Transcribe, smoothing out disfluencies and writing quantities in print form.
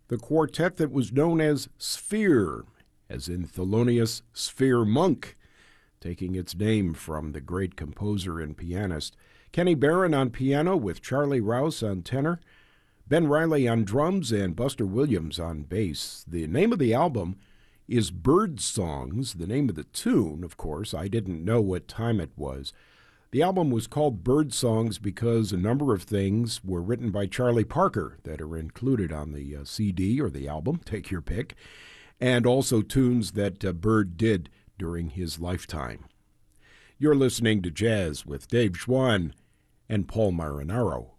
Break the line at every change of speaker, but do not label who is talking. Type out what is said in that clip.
the quartet that was known as Sphere, as in Thelonious Sphere Monk, taking its name from the great composer and pianist. Kenny Barron on piano with Charlie Rouse on tenor, Ben Riley on drums, and Buster Williams on bass. The name of the album is Bird Songs. The name of the tune, of course, I didn't know what time it was. The album was called Bird Songs because a number of things were written by Charlie Parker that are included on the CD or the album, take your pick, and also tunes that Bird did during his lifetime. You're listening to Jazz with Dave Schwann and Paul Marinaro.